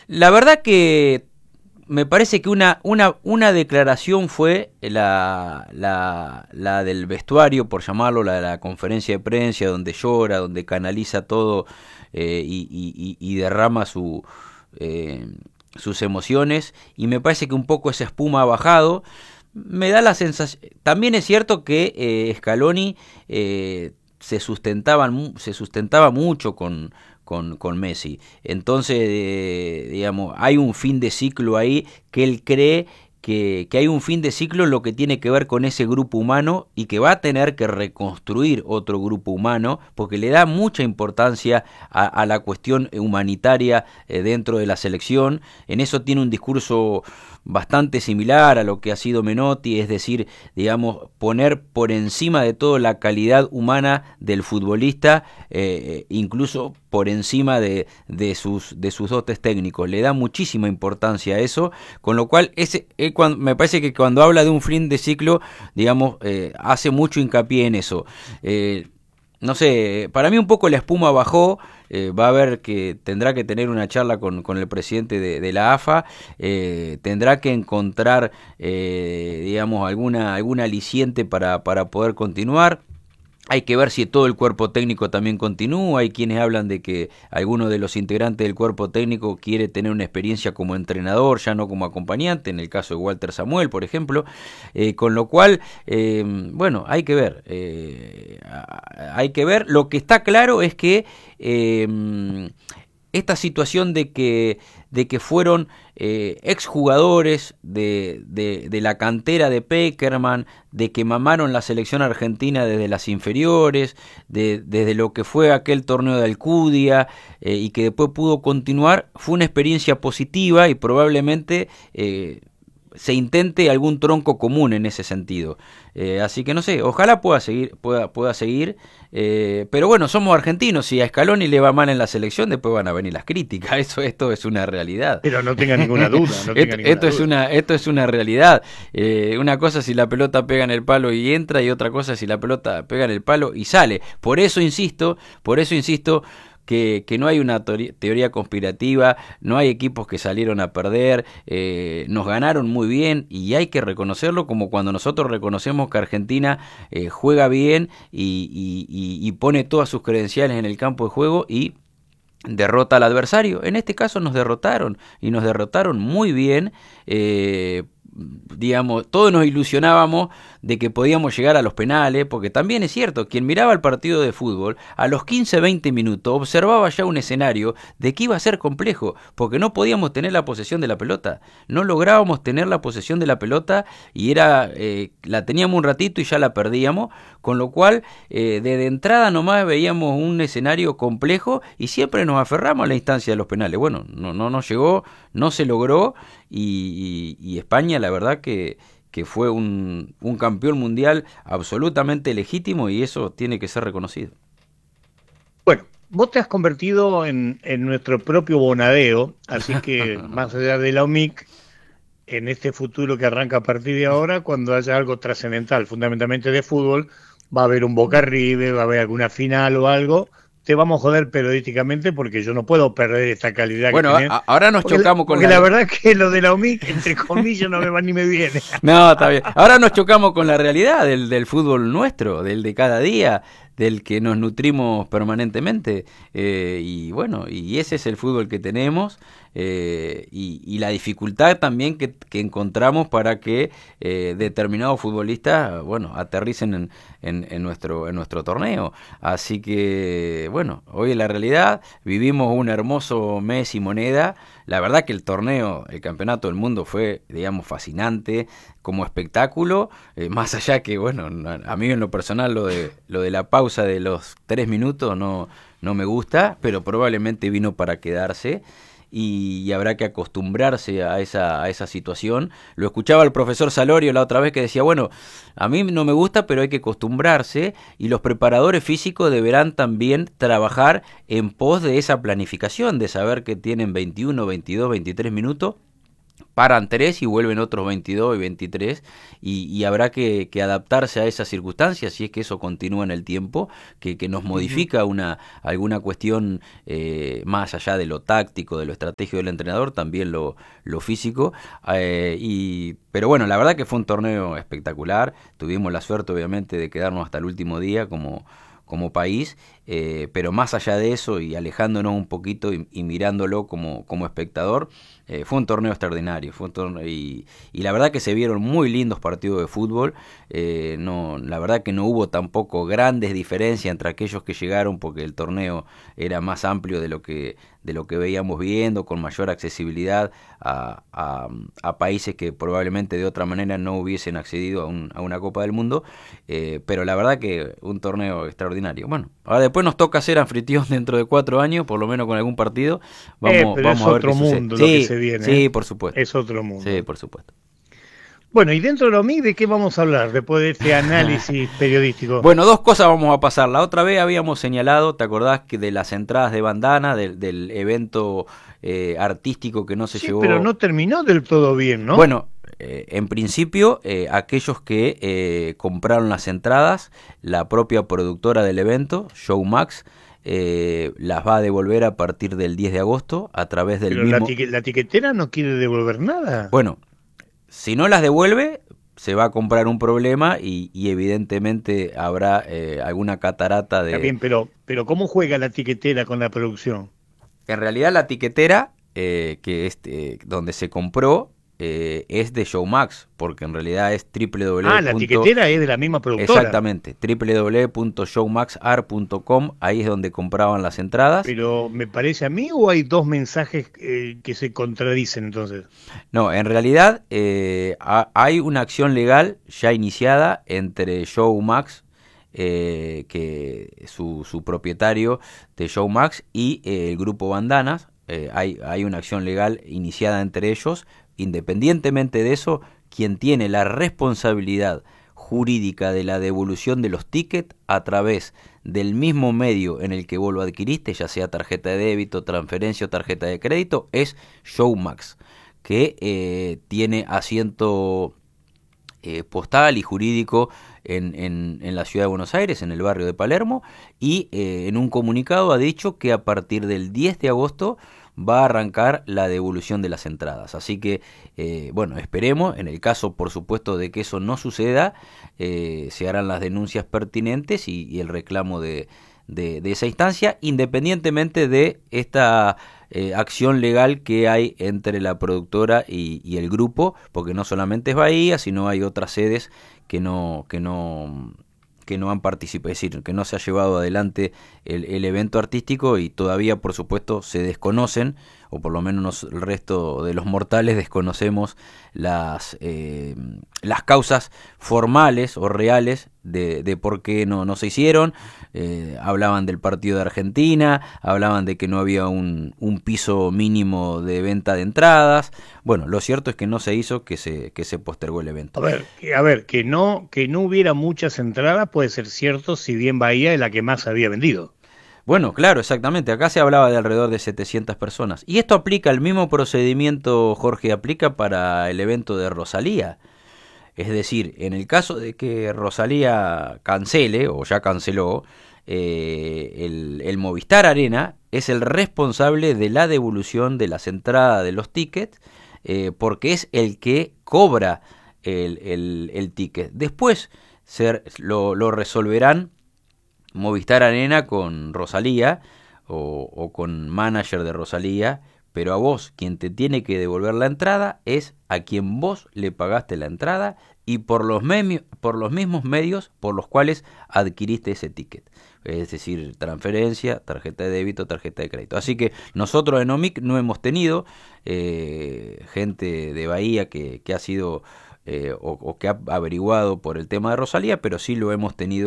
La verdad que me parece que una declaración fue la del vestuario, por llamarlo, la de la conferencia de prensa, donde llora, donde canaliza todo y derrama eh, sus emociones, y me parece que un poco esa espuma ha bajado. Me da la sensación, también es cierto que Scaloni se sustentaba mucho con Messi. Entonces, digamos, hay un fin de ciclo ahí que él cree que hay un fin de ciclo en lo que tiene que ver con ese grupo humano y que va a tener que reconstruir otro grupo humano porque le da mucha importancia a la cuestión humanitaria dentro de la selección. En eso tiene un discurso bastante similar a lo que ha sido Menotti, es decir, digamos, poner por encima de todo la calidad humana del futbolista, incluso por encima de sus dotes técnicos. Le da muchísima importancia a eso, con lo cual me parece que cuando habla de un fin de ciclo, digamos, hace mucho hincapié en eso. No sé, para mí un poco la espuma bajó. Va a haber que tendrá que tener una charla con el presidente de la AFA, tendrá que encontrar digamos algún aliciente para poder continuar. Hay que ver si todo el cuerpo técnico también continúa. Hay quienes hablan de que alguno de los integrantes del cuerpo técnico quiere tener una experiencia como entrenador, ya no como acompañante, en el caso de Walter Samuel, por ejemplo. Con lo cual, bueno, hay que ver. Hay que ver. Lo que está claro es que esta situación de que fueron exjugadores de la cantera de Pekerman, de que mamaron la selección argentina desde las inferiores, desde lo que fue aquel torneo de Alcudia, y que después pudo continuar, fue una experiencia positiva y probablemente se intente algún tronco común en ese sentido. Así que no sé, ojalá pueda seguir, pero bueno, somos argentinos, si a Scaloni le va mal en la selección, después van a venir las críticas, esto es una realidad. Pero no tenga ninguna duda. Esto es una realidad. Una cosa si la pelota pega en el palo y entra, y otra cosa si la pelota pega en el palo y sale. Por eso insisto, que no hay una teoría conspirativa, no hay equipos que salieron a perder, nos ganaron muy bien y hay que reconocerlo, como cuando nosotros reconocemos que Argentina juega bien y pone todas sus credenciales en el campo de juego y derrota al adversario. En este caso nos derrotaron y nos derrotaron muy bien. Digamos, todos nos ilusionábamos de que podíamos llegar a los penales, porque también es cierto, quien miraba el partido de fútbol, a los 15-20 minutos observaba ya un escenario de que iba a ser complejo, porque no podíamos tener la posesión de la pelota, no lográbamos tener la posesión de la pelota y la teníamos un ratito y ya la perdíamos, con lo cual de entrada nomás veíamos un escenario complejo y siempre nos aferramos a la instancia de los penales. Bueno, no llegó, no se logró y España la verdad que fue un campeón mundial absolutamente legítimo y eso tiene que ser reconocido. Bueno, vos te has convertido en nuestro propio Bonadeo, así que más allá de la OMIC, en este futuro que arranca a partir de ahora, cuando haya algo trascendental, fundamentalmente de fútbol, va a haber un Boca River, va a haber alguna final o algo, te vamos a joder periodísticamente porque yo no puedo perder esta calidad bueno, que tenés. Ahora nos chocamos con porque la verdad es que lo de la OMIC, entre comillas, no me va ni me viene. No, está bien. Ahora nos chocamos con la realidad del fútbol nuestro, del de cada día, del que nos nutrimos permanentemente. Y bueno, y ese es el fútbol que tenemos. Y la dificultad también que encontramos para que determinados futbolistas, bueno, aterricen en nuestro torneo. Así que, bueno, hoy en la realidad vivimos un hermoso mes y moneda. La verdad que el torneo, el campeonato del mundo fue, digamos, fascinante como espectáculo, más allá que, bueno, a mí en lo personal lo de la pausa de los 3 minutos no me gusta, pero probablemente vino para quedarse. Y habrá que acostumbrarse a esa situación. Lo escuchaba el profesor Salorio la otra vez que decía, bueno, a mí no me gusta, pero hay que acostumbrarse y los preparadores físicos deberán también trabajar en pos de esa planificación, de saber que tienen 21, 22, 23 minutos paran 3 y vuelven otros 22 y 23 y habrá que adaptarse a esas circunstancias si es que eso continúa en el tiempo, que nos modifica alguna cuestión más allá de lo táctico, de lo estratégico del entrenador, también lo físico. Pero bueno, la verdad que fue un torneo espectacular, tuvimos la suerte obviamente de quedarnos hasta el último día como país, pero más allá de eso y alejándonos un poquito y mirándolo como espectador, fue un torneo extraordinario, y la verdad que se vieron muy lindos partidos de fútbol. La verdad que no hubo tampoco grandes diferencias entre aquellos que llegaron, porque el torneo era más amplio de lo que veíamos viendo, con mayor accesibilidad a países que probablemente de otra manera no hubiesen accedido a una Copa del Mundo, pero la verdad que un torneo extraordinario. Bueno, ahora después nos toca ser anfitrión dentro de 4 años, por lo menos con algún partido. Vamos es a ver otro qué mundo sucede. lo que se viene. Sí, por supuesto. Es otro mundo. Sí, por supuesto. Bueno, y dentro de lo MIG, ¿de qué vamos a hablar después de este análisis periodístico? Bueno, 2 cosas vamos a pasar. La otra vez habíamos señalado, ¿te acordás que de las entradas de bandana, del evento artístico que no se llevó? Pero no terminó del todo bien, ¿no? Bueno, en principio, aquellos que compraron las entradas, la propia productora del evento, Showmax, las va a devolver a partir del 10 de agosto a través del mismo... Pero la tiquetera no quiere devolver nada. Bueno, si no las devuelve, se va a comprar un problema y evidentemente habrá alguna catarata de... Está bien, pero ¿cómo juega la tiquetera con la producción? En realidad la tiquetera, que es donde se compró, es de Showmax, porque en realidad es www. La tiquetera es de la misma productora. Exactamente, www.showmaxar.com, ahí es donde compraban las entradas. Pero ¿me parece a mí o hay 2 mensajes que se contradicen entonces? No, en realidad hay una acción legal ya iniciada entre Showmax, que su propietario de Showmax, y el grupo Bandanas. Hay una acción legal iniciada entre ellos. Independientemente de eso, quien tiene la responsabilidad jurídica de la devolución de los tickets a través del mismo medio en el que vos lo adquiriste, ya sea tarjeta de débito, transferencia o tarjeta de crédito, es Showmax, que tiene asiento postal y jurídico en la ciudad de Buenos Aires, en el barrio de Palermo, y en un comunicado ha dicho que a partir del 10 de agosto va a arrancar la devolución de las entradas. Así que, bueno, esperemos. En el caso, por supuesto, de que eso no suceda, se harán las denuncias pertinentes y el reclamo de esa instancia, independientemente de esta acción legal que hay entre la productora y el grupo, porque no solamente es Bahía, sino hay otras sedes que no han participado, es decir, que no se ha llevado adelante el evento artístico, y todavía, por supuesto, se desconocen, o por lo menos el resto de los mortales desconocemos las causas formales o reales de por qué no se hicieron. Hablaban del partido de Argentina, hablaban de que no había un piso mínimo de venta de entradas. Bueno, lo cierto es que no se hizo, que se postergó el evento. A ver, que no hubiera muchas entradas puede ser cierto, si bien Bahía es la que más había vendido. Bueno, claro, exactamente. Acá se hablaba de alrededor de 700 personas. Y esto aplica, el mismo procedimiento, Jorge, aplica para el evento de Rosalía. Es decir, en el caso de que Rosalía cancele, o ya canceló, el Movistar Arena es el responsable de la devolución de las entradas de los tickets, porque es el que cobra el ticket. Después lo resolverán Movistar Arena con Rosalía o con manager de Rosalía, pero a vos quien te tiene que devolver la entrada es a quien vos le pagaste la entrada y por los mismos medios por los cuales adquiriste ese ticket. Es decir, transferencia, tarjeta de débito, tarjeta de crédito. Así que nosotros en OMIC no hemos tenido gente de Bahía que ha sido o que ha averiguado por el tema de Rosalía, pero sí lo hemos tenido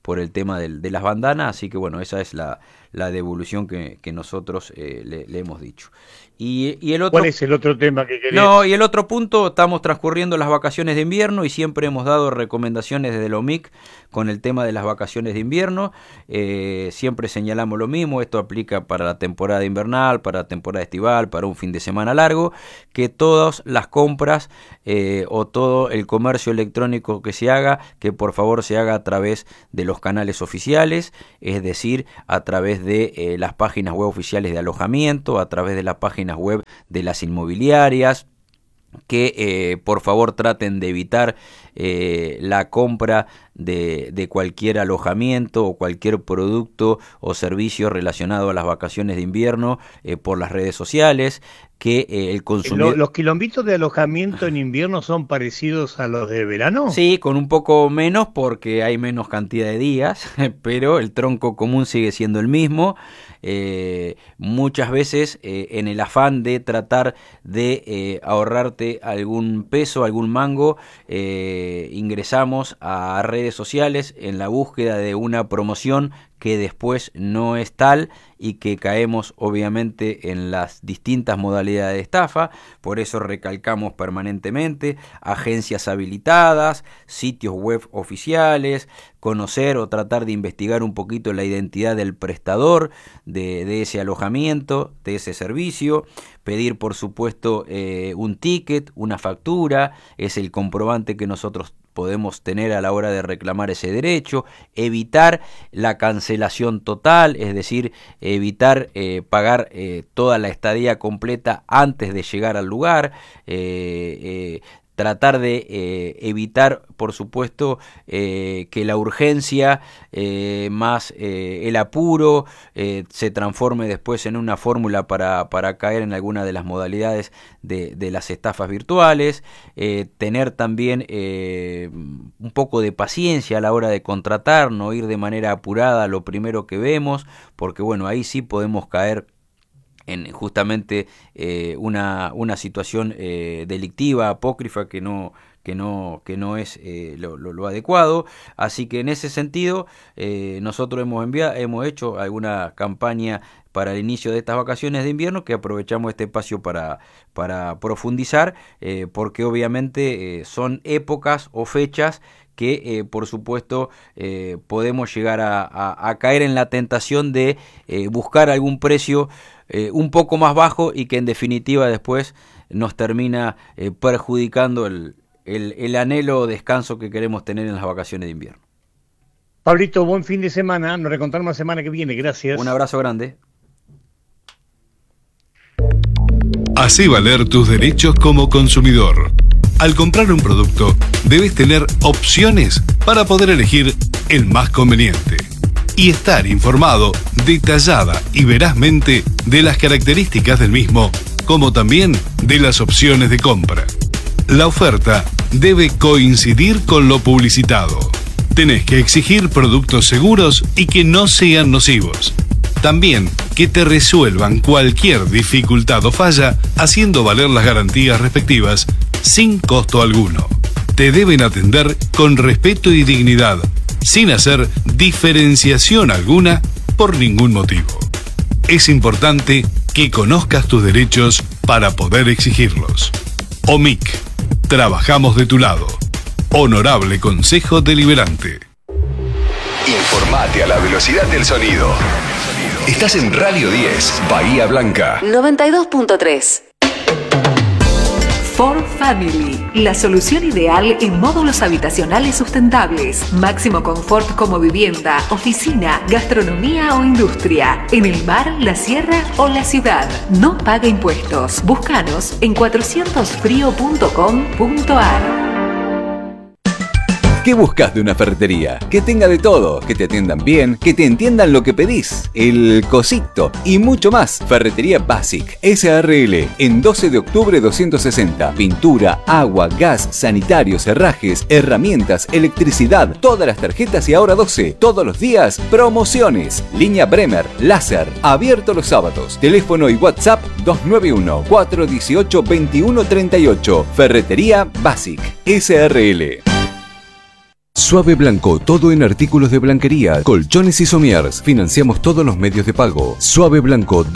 por el tema de las bandanas, así que bueno, esa es la devolución que nosotros le hemos dicho. Y el otro, ¿cuál es el otro tema que querés? No, y el otro punto, estamos transcurriendo las vacaciones de invierno y siempre hemos dado recomendaciones desde la OMIC con el tema de las vacaciones de invierno. Siempre señalamos lo mismo, esto aplica para la temporada invernal, para la temporada estival, para un fin de semana largo, que todas las compras o todo el comercio electrónico que se haga, que por favor se haga a través de los canales oficiales, es decir, a través de las páginas web oficiales de alojamiento, a través de las páginas web de las inmobiliarias, que por favor traten de evitar la compra de cualquier alojamiento o cualquier producto o servicio relacionado a las vacaciones de invierno por las redes sociales, que el consumidor... ¿Los quilombitos de alojamiento en invierno son parecidos a los de verano? Sí, con un poco menos porque hay menos cantidad de días, pero el tronco común sigue siendo el mismo. Muchas veces en el afán de tratar de ahorrarte algún peso, algún mango, ingresamos a redes sociales en la búsqueda de una promoción que después no es tal y que caemos obviamente en las distintas modalidades de estafa. Por eso recalcamos permanentemente agencias habilitadas, sitios web oficiales, conocer o tratar de investigar un poquito la identidad del prestador de ese alojamiento, de ese servicio, pedir por supuesto un ticket, una factura, es el comprobante que nosotros podemos tener a la hora de reclamar ese derecho, evitar la cancelación total, es decir, evitar pagar toda la estadía completa antes de llegar al lugar, tratar de evitar, por supuesto, que la urgencia más el apuro se transforme después en una fórmula para caer en alguna de las modalidades de las estafas virtuales, tener también un poco de paciencia a la hora de contratar, no ir de manera apurada a lo primero que vemos, porque bueno, ahí sí podemos caer en justamente una situación delictiva, apócrifa, que no es lo adecuado. Así que en ese sentido nosotros hemos hecho alguna campaña para el inicio de estas vacaciones de invierno, que aprovechamos este espacio para profundizar, porque obviamente son épocas o fechas que por supuesto podemos llegar a caer en la tentación de buscar algún precio un poco más bajo y que en definitiva después nos termina perjudicando el anhelo o descanso que queremos tener en las vacaciones de invierno. Pablito, buen fin de semana, nos reencontramos la semana que viene, gracias. Un abrazo grande. Hacé valer tus derechos como consumidor. Al comprar un producto, debes tener opciones para poder elegir el más conveniente y estar informado detallada y verazmente de las características del mismo, como también de las opciones de compra. La oferta debe coincidir con lo publicitado. Tenés que exigir productos seguros y que no sean nocivos. También que te resuelvan cualquier dificultad o falla, haciendo valer las garantías respectivas sin costo alguno. Te deben atender con respeto y dignidad, sin hacer diferenciación alguna por ningún motivo. Es importante que conozcas tus derechos para poder exigirlos. OMIC, trabajamos de tu lado. Honorable Consejo Deliberante. Informate a la velocidad del sonido. Estás en Radio 10, Bahía Blanca. 92.3. For Family, la solución ideal en módulos habitacionales sustentables. Máximo confort como vivienda, oficina, gastronomía o industria. En el mar, la sierra o la ciudad. No paga impuestos. Búscanos en 400frio.com.ar. ¿Qué buscas de una ferretería? Que tenga de todo, que te atiendan bien, que te entiendan lo que pedís, el cosito y mucho más. Ferretería Basic SRL en 12 de octubre 260. Pintura, agua, gas, sanitarios, herrajes, herramientas, electricidad, todas las tarjetas y ahora 12. Todos los días, promociones. Línea Bremer, láser, abierto los sábados. Teléfono y WhatsApp 291-418-2138. Ferretería Basic SRL. Suave Blanco, todo en artículos de blanquería, colchones y somiers. Financiamos todos los medios de pago. Suave Blanco,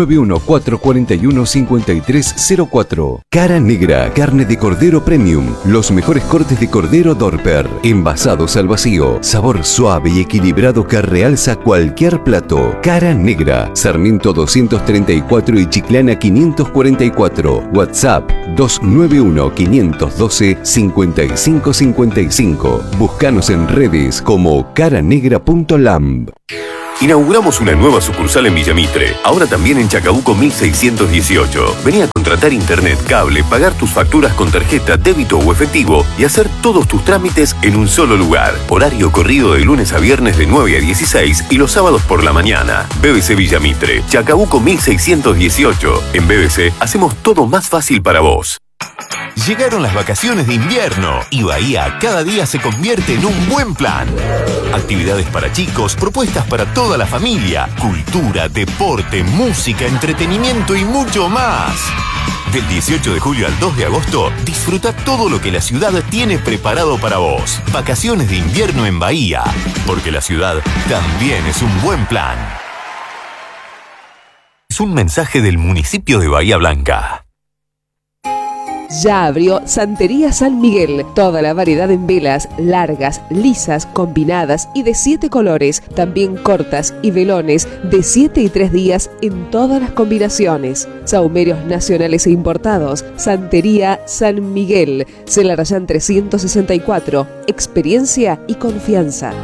291-441-5304. Cara Negra, carne de cordero premium. Los mejores cortes de cordero Dorper. Envasados al vacío. Sabor suave y equilibrado que realza cualquier plato. Cara Negra, Sarmiento 234 y Chiclana 544. WhatsApp 291-512-5555. Búscanos en redes como caranegra.lamb. Inauguramos una nueva sucursal en Villamitre, ahora también en Chacabuco 1618. Vení a contratar internet, cable, pagar tus facturas con tarjeta, débito o efectivo y hacer todos tus trámites en un solo lugar. Horario corrido de lunes a viernes de 9 a 16 y los sábados por la mañana. BBC Villamitre, Chacabuco 1618. En BBC hacemos todo más fácil para vos. Llegaron las vacaciones de invierno y Bahía cada día se convierte en un buen plan. Actividades para chicos, propuestas para toda la familia, cultura, deporte, música, entretenimiento y mucho más. Del 18 de julio al 2 de agosto, disfruta todo lo que la ciudad tiene preparado para vos. Vacaciones de invierno en Bahía, porque la ciudad también es un buen plan. Es un mensaje del municipio de Bahía Blanca. Ya abrió Santería San Miguel. Toda la variedad en velas, largas, lisas, combinadas y de 7 colores. También cortas y velones de 7 y 3 días en todas las combinaciones. Sahumerios nacionales e importados. Santería San Miguel. Celarayán 364. Experiencia y confianza.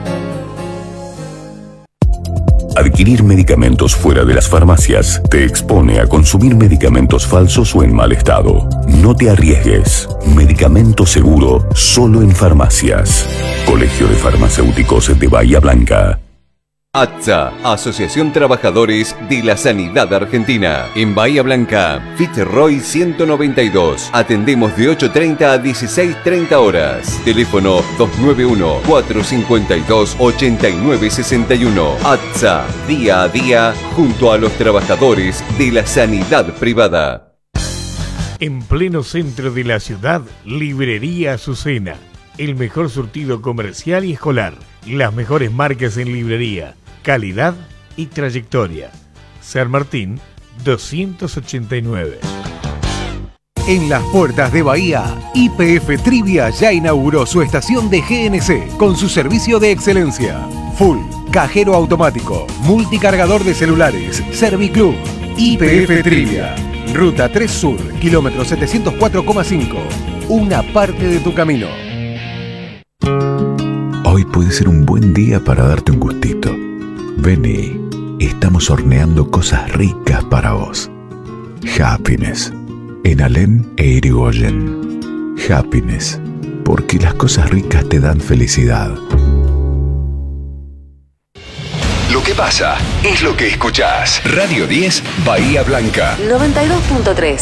Adquirir medicamentos fuera de las farmacias te expone a consumir medicamentos falsos o en mal estado. No te arriesgues. Medicamento seguro solo en farmacias. Colegio de Farmacéuticos de Bahía Blanca. ATSA, Asociación Trabajadores de la Sanidad Argentina. En Bahía Blanca, Fitzroy 192. Atendemos de 8:30 a 16:30 horas. Teléfono 291-452-8961. ATSA, día a día, junto a los trabajadores de la sanidad privada. En pleno centro de la ciudad, Librería Azucena. El mejor surtido comercial y escolar. Las mejores marcas en librería. Calidad y trayectoria. San Martín 289. En las puertas de Bahía, YPF Trivia ya inauguró su estación de GNC con su servicio de excelencia. Full, cajero automático, multicargador de celulares, Serviclub. YPF Trivia. Ruta 3 Sur, kilómetro 704,5. Una parte de tu camino. Hoy puede ser un buen día para darte un gustito. Vení, estamos horneando cosas ricas para vos. Happiness, en Alem e Irigoyen. Happiness, porque las cosas ricas te dan felicidad. Lo que pasa es lo que escuchás. Radio 10, Bahía Blanca. 92.3.